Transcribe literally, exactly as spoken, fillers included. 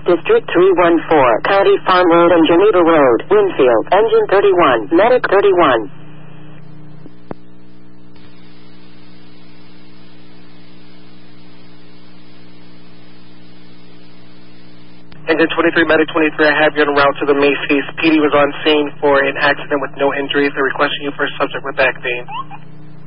District three one four, County Farm Road and Geneva Road, Winfield, Engine thirty-one, Medic thirty-one. Engine twenty-three, Medic twenty-three, I have you en route to the Macy's. P D was on scene for an accident with no injuries. They're requesting you for a subject with back pain.